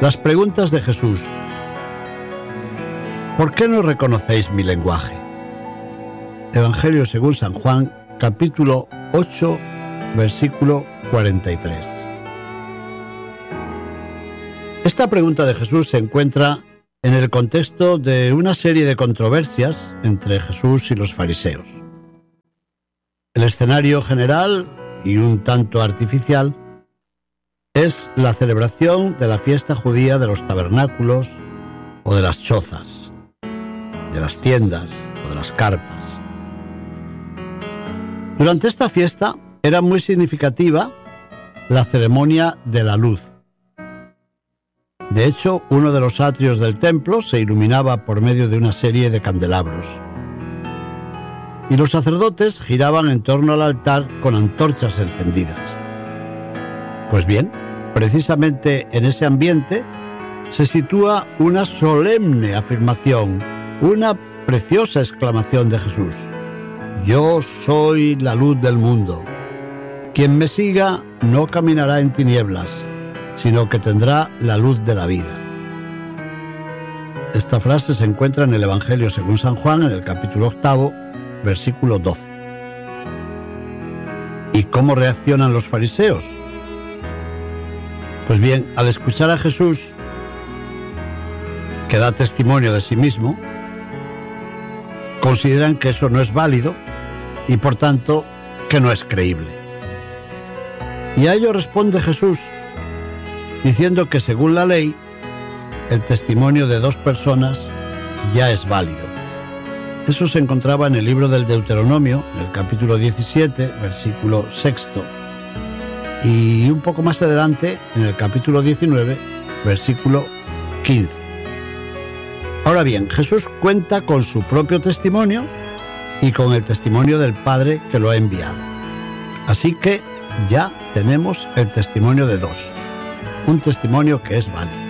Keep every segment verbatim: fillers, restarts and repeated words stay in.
Las preguntas de Jesús. ¿Por qué no reconocéis mi lenguaje? Evangelio según San Juan, capítulo ocho, versículo cuarenta y tres. Esta pregunta de Jesús se encuentra en el contexto de una serie de controversias entre Jesús y los fariseos. El escenario general, y un tanto artificial, es la celebración de la fiesta judía de los tabernáculos o de las chozas, de las tiendas o de las carpas. Durante esta fiesta era muy significativa la ceremonia de la luz. De hecho, uno de los atrios del templo se iluminaba por medio de una serie de candelabros. Y los sacerdotes giraban en torno al altar con antorchas encendidas. Pues bien, precisamente en ese ambiente se sitúa una solemne afirmación, una preciosa exclamación de Jesús: Yo soy la luz del mundo. Quien me siga no caminará en tinieblas, sino que tendrá la luz de la vida. Esta frase se encuentra en el Evangelio según San Juan, en el capítulo octavo, versículo doce. ¿Y cómo reaccionan los fariseos? Pues bien, al escuchar a Jesús, que da testimonio de sí mismo, consideran que eso no es válido y por tanto que no es creíble. Y a ello responde Jesús diciendo que según la ley, el testimonio de dos personas ya es válido. Eso se encontraba en el libro del Deuteronomio, en el capítulo diecisiete, versículo sexto, y un poco más adelante, en el capítulo diecinueve, versículo quince. Ahora bien, Jesús cuenta con su propio testimonio y con el testimonio del Padre que lo ha enviado. Así que ya tenemos el testimonio de dos, un testimonio que es válido.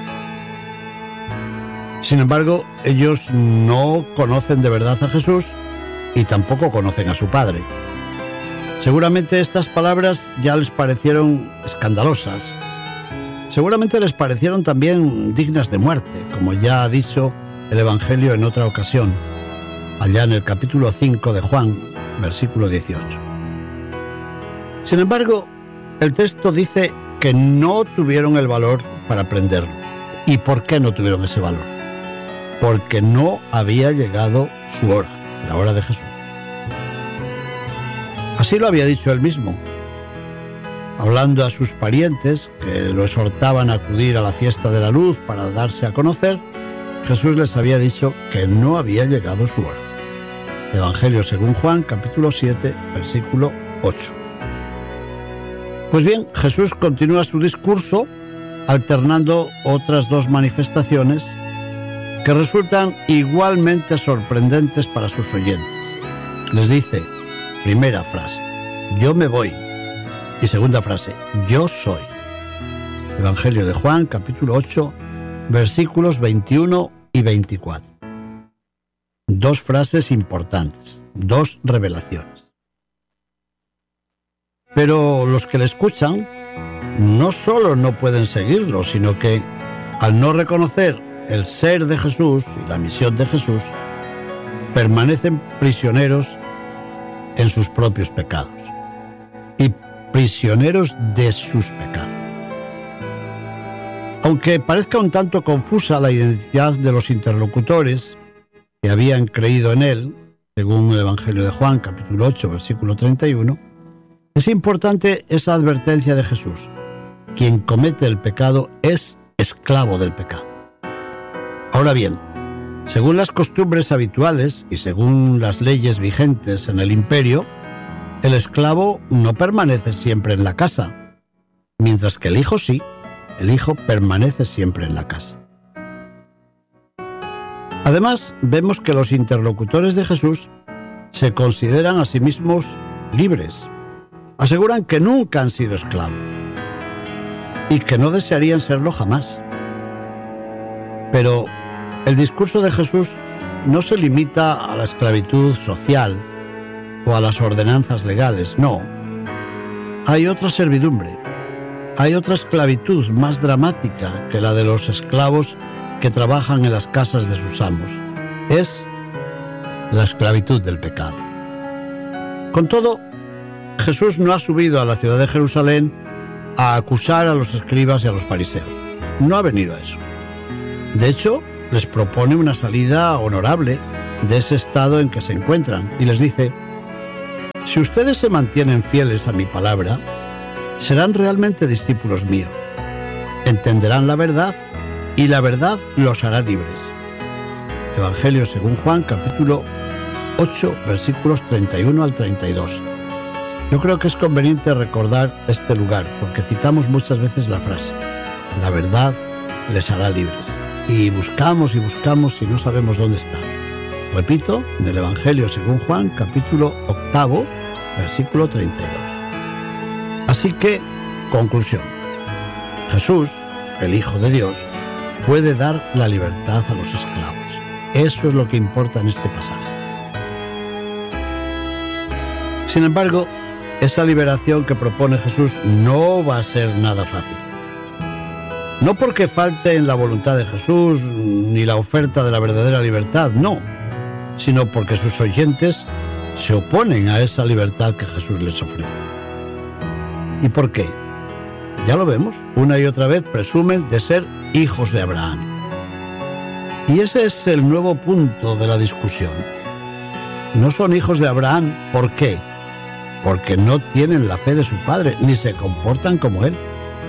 Sin embargo, ellos no conocen de verdad a Jesús y tampoco conocen a su Padre. Seguramente estas palabras ya les parecieron escandalosas. Seguramente les parecieron también dignas de muerte, como ya ha dicho el Evangelio en otra ocasión, allá en el capítulo cinco de Juan, versículo dieciocho. Sin embargo, el texto dice que no tuvieron el valor para aprenderlo. ¿Y por qué no tuvieron ese valor? Porque no había llegado su hora, la hora de Jesús. Así lo había dicho él mismo. Hablando a sus parientes, que lo exhortaban a acudir a la fiesta de la luz para darse a conocer, Jesús les había dicho que no había llegado su hora. Evangelio según Juan, capítulo siete, versículo ocho. Pues bien, Jesús continúa su discurso alternando otras dos manifestaciones que resultan igualmente sorprendentes para sus oyentes. Les dice, primera frase, yo me voy, y segunda frase, yo soy. Evangelio de Juan, capítulo ocho, versículos veintiuno y veinticuatro. Dos frases importantes, dos revelaciones. Pero los que le escuchan no solo no pueden seguirlo, sino que al no reconocer el ser de Jesús y la misión de Jesús, permanecen prisioneros en sus propios pecados y prisioneros de sus pecados. Aunque parezca un tanto confusa la identidad de los interlocutores que habían creído en él, según el Evangelio de Juan, capítulo ocho, versículo treinta y uno, es importante esa advertencia de Jesús: quien comete el pecado es esclavo del pecado. Ahora bien, según las costumbres habituales y según las leyes vigentes en el imperio, el esclavo no permanece siempre en la casa, mientras que el hijo sí, el hijo permanece siempre en la casa. Además, vemos que los interlocutores de Jesús se consideran a sí mismos libres. Aseguran que nunca han sido esclavos y que no desearían serlo jamás. Pero el discurso de Jesús no se limita a la esclavitud social o a las ordenanzas legales, no. Hay otra servidumbre, hay otra esclavitud más dramática que la de los esclavos que trabajan en las casas de sus amos. Es la esclavitud del pecado. Con todo, Jesús no ha subido a la ciudad de Jerusalén a acusar a los escribas y a los fariseos. No ha venido a eso. De hecho, les propone una salida honorable de ese estado en que se encuentran y les dice: si ustedes se mantienen fieles a mi palabra, serán realmente discípulos míos. Entenderán la verdad y la verdad los hará libres. Evangelio según Juan, capítulo ocho, versículos treinta y uno al treinta y dos. Yo creo que es conveniente recordar este lugar porque citamos muchas veces la frase: la verdad les hará libres. Y buscamos y buscamos y no sabemos dónde está. Repito, en el Evangelio según Juan, capítulo octavo, versículo treinta y dos. Así que, conclusión. Jesús, el Hijo de Dios, puede dar la libertad a los esclavos. Eso es lo que importa en este pasaje. Sin embargo, esa liberación que propone Jesús no va a ser nada fácil. No porque falte en la voluntad de Jesús ni la oferta de la verdadera libertad, no, sino porque sus oyentes se oponen a esa libertad que Jesús les ofrece. ¿Y por qué? Ya lo vemos, una y otra vez presumen de ser hijos de Abraham. Y ese es el nuevo punto de la discusión. No son hijos de Abraham, ¿por qué? Porque no tienen la fe de su padre, ni se comportan como él.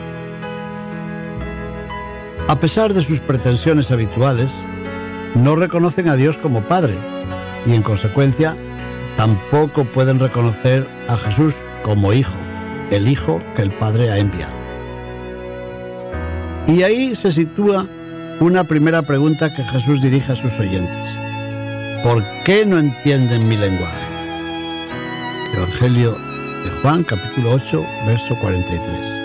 A pesar de sus pretensiones habituales, no reconocen a Dios como Padre y, en consecuencia, tampoco pueden reconocer a Jesús como Hijo, el Hijo que el Padre ha enviado. Y ahí se sitúa una primera pregunta que Jesús dirige a sus oyentes: ¿por qué no entienden mi lenguaje? Evangelio de Juan, capítulo ocho, verso cuarenta y tres.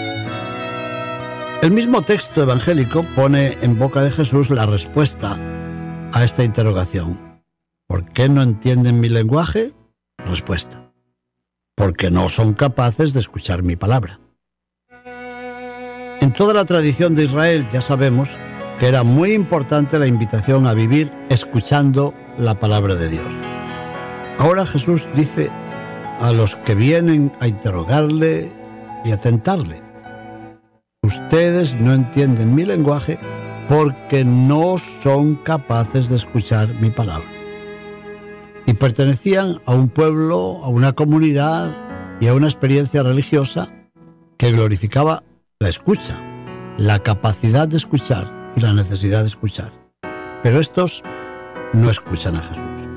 El mismo texto evangélico pone en boca de Jesús la respuesta a esta interrogación. ¿Por qué no entienden mi lenguaje? Respuesta: porque no son capaces de escuchar mi palabra. En toda la tradición de Israel ya sabemos que era muy importante la invitación a vivir escuchando la palabra de Dios. Ahora Jesús dice a los que vienen a interrogarle y a tentarle: ustedes no entienden mi lenguaje porque no son capaces de escuchar mi palabra. Y pertenecían a un pueblo, a una comunidad y a una experiencia religiosa que glorificaba la escucha, la capacidad de escuchar y la necesidad de escuchar. Pero estos no escuchan a Jesús.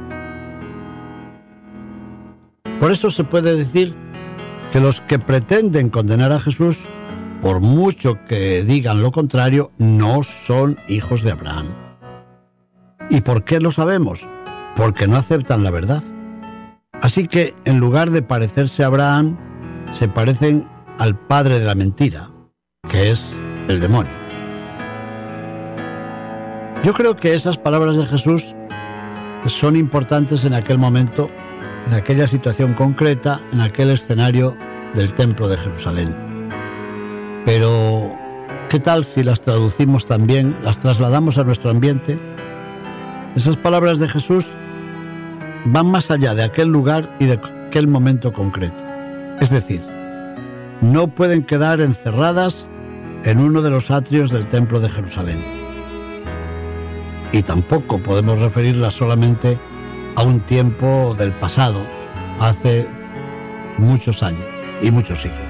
Por eso se puede decir que los que pretenden condenar a Jesús, por mucho que digan lo contrario, no son hijos de Abraham. ¿Y por qué lo sabemos? Porque no aceptan la verdad. Así que, en lugar de parecerse a Abraham, se parecen al padre de la mentira, que es el demonio. Yo creo que esas palabras de Jesús son importantes en aquel momento, en aquella situación concreta, en aquel escenario del templo de Jerusalén. Pero, ¿qué tal si las traducimos también, las trasladamos a nuestro ambiente? Esas palabras de Jesús van más allá de aquel lugar y de aquel momento concreto. Es decir, no pueden quedar encerradas en uno de los atrios del templo de Jerusalén. Y tampoco podemos referirlas solamente a un tiempo del pasado, hace muchos años y muchos siglos.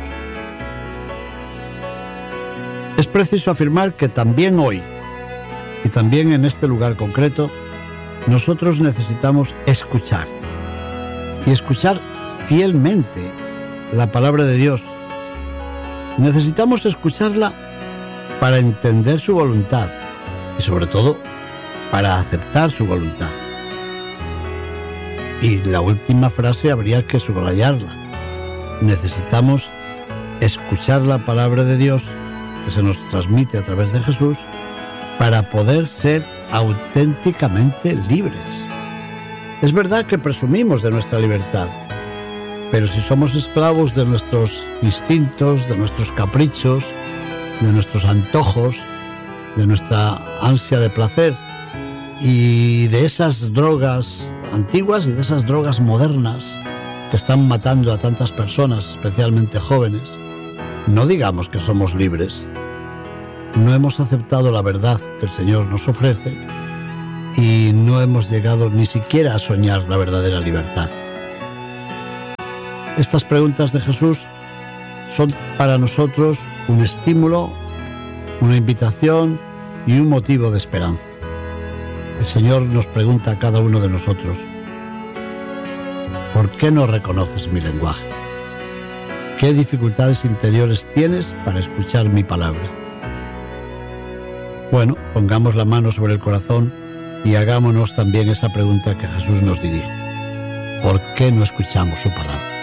Es preciso afirmar que también hoy, y también en este lugar concreto, nosotros necesitamos escuchar, y escuchar fielmente la palabra de Dios. Necesitamos escucharla para entender su voluntad y, sobre todo, para aceptar su voluntad. Y la última frase habría que subrayarla. Necesitamos escuchar la palabra de Dios que se nos transmite a través de Jesús para poder ser auténticamente libres. Es verdad que presumimos de nuestra libertad, Pero si somos esclavos de nuestros instintos, de nuestros caprichos, de nuestros antojos, de nuestra ansia de placer y de esas drogas antiguas y de esas drogas modernas que están matando a tantas personas, especialmente jóvenes, no digamos que somos libres. No hemos aceptado la verdad que el Señor nos ofrece y no hemos llegado ni siquiera a soñar la verdadera libertad. Estas preguntas de Jesús son para nosotros un estímulo, una invitación y un motivo de esperanza. El Señor nos pregunta a cada uno de nosotros: ¿por qué no reconoces mi lenguaje? ¿Qué dificultades interiores tienes para escuchar mi palabra? Bueno, pongamos la mano sobre el corazón y hagámonos también esa pregunta que Jesús nos dirige: ¿por qué no escuchamos su palabra?